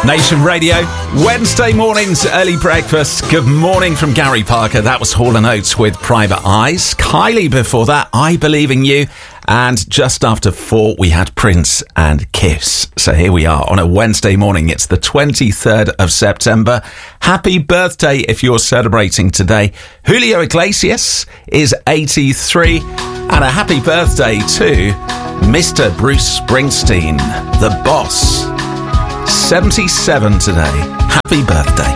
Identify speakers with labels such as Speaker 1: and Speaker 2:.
Speaker 1: Nation Radio, Wednesday mornings, early breakfast. Good morning from Gary Parker. That was Hall & Oates with Private Eyes. Kylie before that, I Believe in You. And just after 4, we had Prince and Kiss. So here we are on a Wednesday morning. It's the 23rd of September. Happy birthday if you're celebrating today. Julio Iglesias is 83. And a happy birthday to Mr. Bruce Springsteen, the boss. 77 today. Happy birthday.